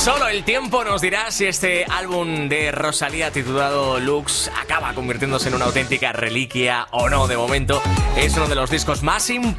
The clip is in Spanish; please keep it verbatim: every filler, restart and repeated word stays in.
Solo el tiempo nos dirá si este álbum de Rosalía titulado Lux acaba convirtiéndose en una auténtica reliquia o no. De momento es uno de los discos más importantes